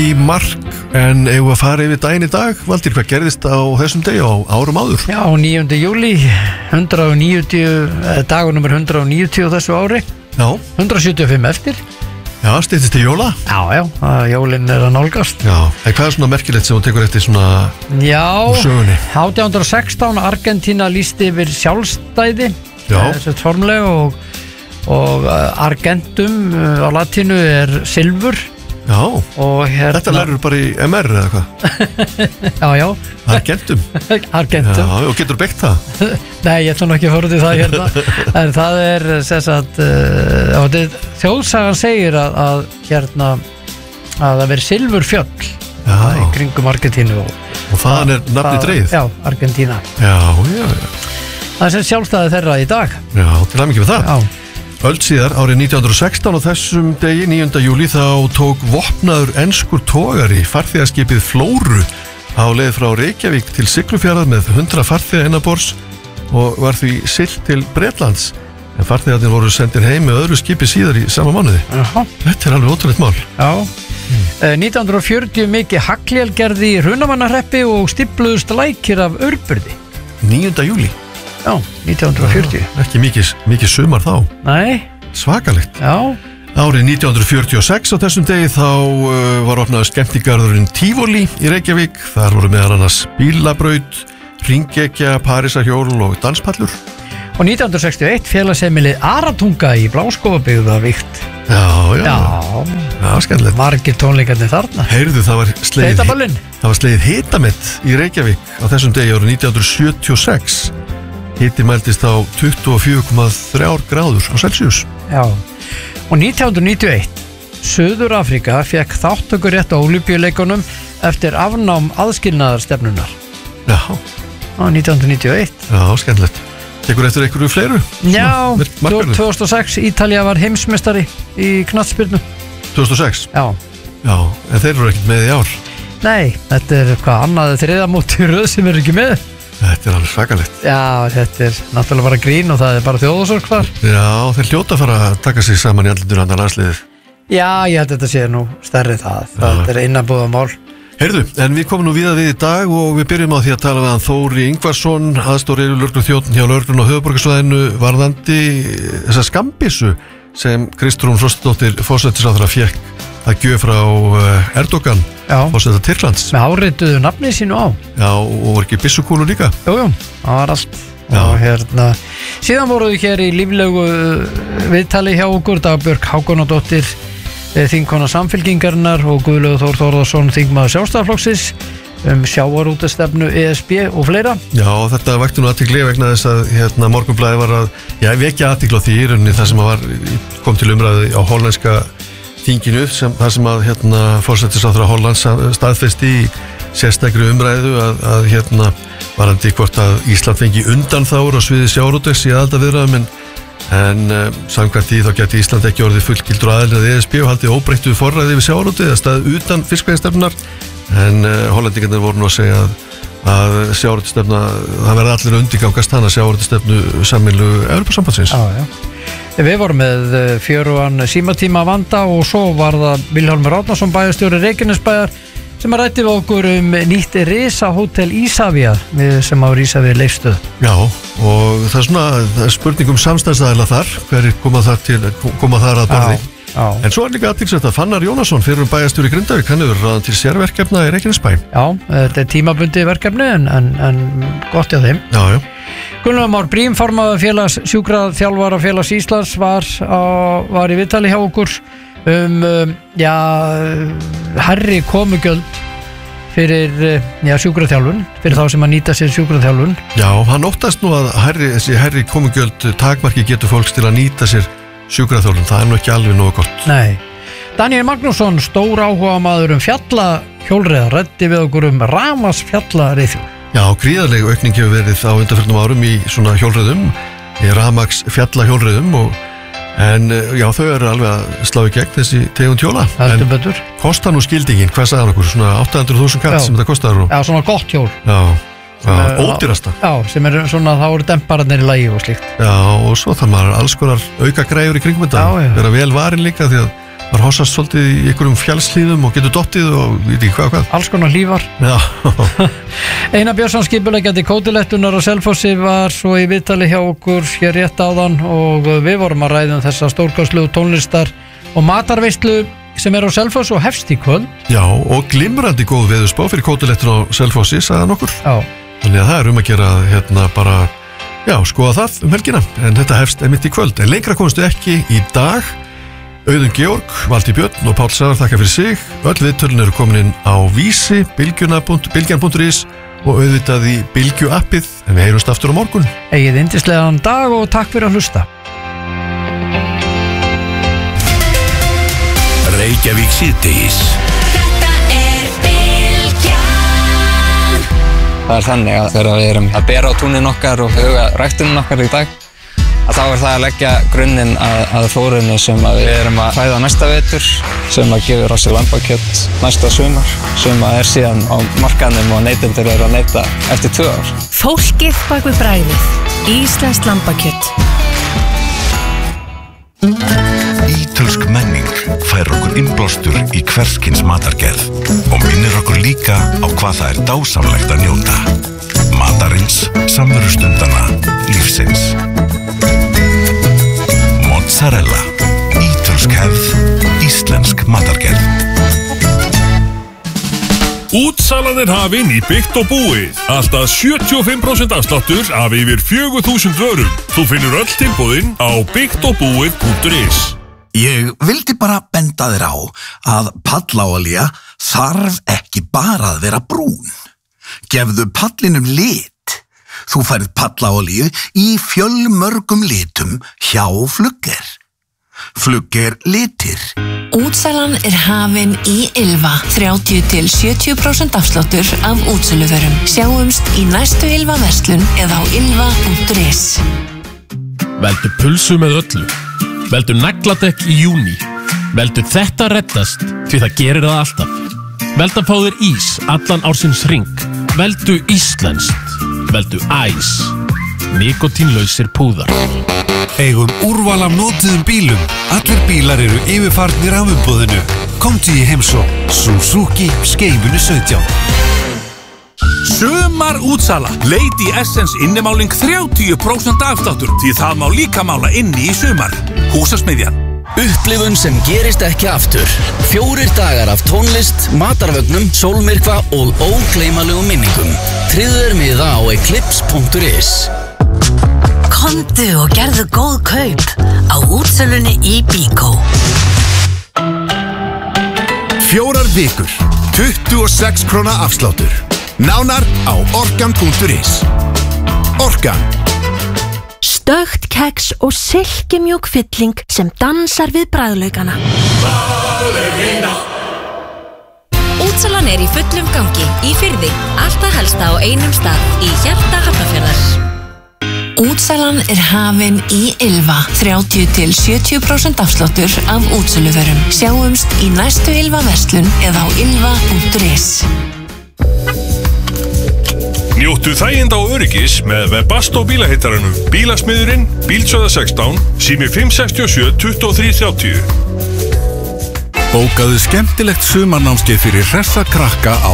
í mark, en eigum að fara yfir daginn í dag. Valtýr, hvað gerðist á þessum degi á árum áður? Já, 9. júlí, 190, dagur nummer 190 á þessu ári. Já. 175 eftir. Já, styttist til jóla. Já, jólinn að nálgast. Já, en hvað svona merkilegt sem þú tekur eftir svona úr sögunni? 1816 Argentína lýsti yfir sjálfstæði. Já. Þessi formlega og Argentum á latínu silfur. Já, og þetta lærur bara í MR eða hvað? Já. Argentum. Argentum. Já, og getur beitt það? Nei, ég ætla nú ekki að fóra til það hérna. En það þjóðsagan segir að það veri silfurfjöll í kringum Argentínu. Og þaðan nafni dreigð? Já, Argentína. Já. Það sem sjálfstæði þeirra í dag. Já, til hamingju með það. Já. Öld síðar, árið 1916 á þessum degi, 9. júlí, þá tók vopnaður enskur togari farþegaskipið Flóru á leið frá Reykjavík til Siglufjarðar með 100 farþega innanborðs og var því siglt til Bretlands, en farþegarnir voru sendir heim með öðru skipi síðar í sama mánuði. Þetta alveg ótrúlegt mál. Já. 1940 mikið haglélgerði í Hrunamannahreppi og stífluðust lækir af Örburði. 9. júlí? Já, 1940. Ekki mikið sumar þá. Nei. Svakalegt. Já. Árið 1946 á þessum degi þá var opnaður skemmtigarðurinn Tivoli í Reykjavík. Þar voru meðal annars bílabraut, hringekja, parísarhjól og danspallur. Og 1961 félagsheimilið Aratunga í Bláskógabyggð var vígt. Já, skemmtilegt. Margir tónleikarnir þarna. Heyrðu, það var slegið hitamett í Reykjavík á þessum degi árið 1976. Hiti mældist á 24,3 gráður á Celsius. Já, og 1991 Suður Afríka fekk þátttökurétt á Ólympíuleikunum eftir afnám aðskilnaðarstefnunar. Já. Á 1991. Já, skemmtilegt. Tekur eftir einhverju fleiru? Já, 2006 Ítalía var heimsmeistari í knattspyrnu. 2006? Já. Já, en þeir eru ekkert með í ár. Nei, þetta annað þriðja móti röð sem ekki með. Þetta alveg svakalegt. Já, þetta náttúrulega bara grín og það bara þjóðarsorg þar. Já, þeir hljóta að fara að taka sig saman í andlundur andan landsliðið. Já, ég held að þetta sé nú stærri það. Þetta innanbúðamál. Heyrðu, en við komum nú víða við í dag og við byrjum á því að tala við hann Þóri Ingvarsson, aðstoðar lögregluþjónn hjá lögreglunni á höfuðborgarsvæðinu, varðandi þessa skambissu sem Kristrún Frostadóttir forsætisráðherra fékk að gjöf frá Erdogan, forseta Tyrklands. Með árituðu nafni sínu á. Já, og var ekki byssukúlu líka? Jú, það var allt. Og síðan voruðu hér í líflegu viðtali hjá okkur Dagbjörg Hákonardóttir, þingkona Samfylkingarinnar, og Guðlaugur Þór Þórðarsson, þingmaður Sjálfstæðisflokksins, sjávarútvegastefnu ESB og fleira. Já, þetta vakti nú athygli vegna þess að Morgunblaðið var að vekja athygli á því í rauninni það sem kom til umræðu á hollenska þinginu, þar sem að forsætisráðherra Hollands staðfesti í sérstakri umræðu að varandi hvort að Ísland fengi undanþágur á sviði sjávarútvegs í aðildarviðræðum, en samkvæmt því þá gæti Ísland ekki orðið fullgildur aðili að ESB og haldið óbreyttu forræði við sjávarútveg eða staðið utan fiskveiðistefnunar, en hollendingarnir voru nú að segja að sjávarútvegsstefna, það verði allir undirgangast hana sjávarútvegsstefnu sameiginlegu Evrópusambandsins. Við vorum með fjörugan símatíma vanda og svo var það Vilhjálmur Árnason, bæjarstjóri Reykjanesbæjar, sem að rætti við okkur nýtt risahótel Ísafía sem á Ísafía Leifsstöð. Já, og það er spurning samstæðsaðila þar, hverjir koma þar að borði. En svo líka athyglisvert að Fannar Jónasson, fyrrum bæjarstjóri Grindavík, hann hefur ráðan til sérverkefna í Reykjanesbæ. Já, þetta tímabundi verkefni en gott hjá þeim. Já. Gunnar Már Brím, formaður félags sjúkraþjálfara félags Íslands, var í viðtali hjá okkur hærri komugjöld fyrir sjúkraþjálfun, fyrir þá sem að nýta sér sjúkraþjálfun. Já, hann óttast nú að þessi hærri komugjöld takmarki getur fólks til að nýta sér sjúkraþjálfun, það er nú ekki alveg nógu gott. Nei. Daniel Magnússon, stór áhugamaður fjallahjólreiðar, ræddi við okkur rafmagnsfjallahreiðhjól. Já, gríðarleg aukning hefur verið á undanförnum árum í svona hjólreiðum, í rafmagnsfjallahjólreiðum, en þau eru alveg að slá í gegn þessi tegund hjóla. Heldur betur. Kostar nú skildingin, hvað sagði hann okkur? Svona 800.000 kall sem þetta kostar? Já, svona gott hjól. Já, ódýrasta. Já, sem svona, þá eru dempararnir í lagi og slíkt. Já, og svo þarf maður alls konar auka græjur í kringum þetta. Vera vel varin líka, því að maður hossast svolítið í einhverjum fjallslíðum og getur dottið og veit ekki hvað. Alls konar hlífar. Já. Einar Björnsson, skipuleggjandi Kótilettunar á Selfossi, var svo í viðtali hjá okkur hér rétt áðan og við vorum að ræða þessa stórkostlegu tónlistar og matarveislu sem á Selfoss og hefst í kvöld. Já, og glimrandi góð veðurspá fyrir Kótilettun á Selfossi, sagði nokkur. Já. Þannig að það að gera bara, já, skoða það helgina, en þetta hefst einmitt í kvöld. En lengra komstu ekki í dag. Auðun Georg, Valtý Björn og Páll Sævar þakka fyrir sig. Öll viðtölin eru komin inn á Vísi, bylgjan.is og auðvitað í Bylgju appið, en við heyrumst aftur á morgun. Eigið yndislegan dag og takk fyrir að hlusta. Reykjavík síðdegis. Það þannig að þegar við erum að bera á túnin okkar og huga ræktunin okkar í dag, að þá það að leggja grunninn að fórunni sem að við erum að fæða næsta vetur, sem að gefur á sig lambakjöt næsta sumar, sem að síðan á markaðnum og neytendur að neyta eftir 2 ár. Fólkið bak við bragðið. Íslenskt lambakjöt. Ítölsk menning fær okkur innblástur í hverskins matargerð og minnir okkur líka á hvað það dásamlegt að njóta. Matarins, samverustundana, lífsins. Mozzarella. Ítölsk hefð, íslensk matargerð. Útsalan hafin í Byggt og búið. Alltaf 75% afsláttur af yfir 4.000 vörum. Þú finnur öll tilboðin á bygtogbuið.is. Ég vildi bara benda þér á að pallaolía þarf ekki bara að vera brún. Gefðu pallinum lit. Þú færð pallaolíu í fjölmörgum litum hjá Flugger. Flugger litir. Útsalan hafin í Ylva. 30-70% afsláttur af útsöluvörum. Sjáumst í næstu Ylva verslun eða á ylva.is. Veldu pulsu með öllu. Veldu nagladekk í júní. Veldu þetta reddast, því það gerir það alltaf. Veldu að fá þér ís allan ársins hring. Veldu íslenskt. Veldu æs. Nikotínlausir púðar. Eigum úrval af notuðum bílum. Allir bílar eru yfirfarnir af umboðinu. Komdu í heimsókn. Suzuki Skeifunu 17. Sumar útsala. Lady Essence innimáling 30% afsláttur, því það má líka mála inni í sumar. Húsasmiðjan. Upplifun sem gerist ekki aftur. 4 dagar af tónlist, matarvögnum, sólmyrkva og ógleymanlegum minningum. Tryggðu miða á eclipse.is. Komdu og gerðu góð kaup á útsölunni í Bíkó. 4 vikur, 26 króna afsláttur. Nánar á orkan.is. Orkan. Stökt keks og silkimjúk fylling sem dansar við bragðlaukana. Útsalan í fullum gangi í Firði. Allt að helsta á einum stað í hjarta Hafnarfjarðar. Útsalan hafin í Ylva. 30-70% afsláttur af útsöluvörum. Sjáumst í næstu Ylva verslun eða á ylva.is. Njóttu þæginda og öryggis með Webasto bílaheitaranum. Bílasmiðurinn, Bílsöða 16, sími 567 2330. Bókaðu skemmtilegt sumarnámskeið fyrir hressa krakka á